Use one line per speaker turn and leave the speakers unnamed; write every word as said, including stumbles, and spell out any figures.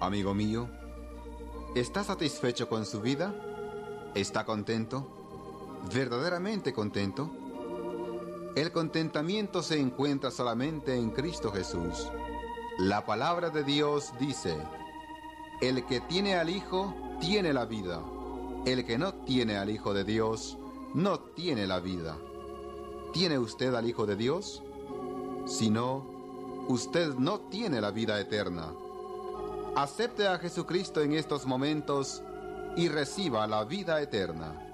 Amigo mío, ¿está satisfecho con su vida? ¿Está contento? ¿Verdaderamente contento? El contentamiento se encuentra solamente en Cristo Jesús. La palabra de Dios dice: el que tiene al Hijo, tiene la vida. El que no tiene al Hijo de Dios, no tiene la vida. ¿Tiene usted al Hijo de Dios? Si no, usted no tiene la vida eterna. Acepte a Jesucristo en estos momentos y reciba la vida eterna.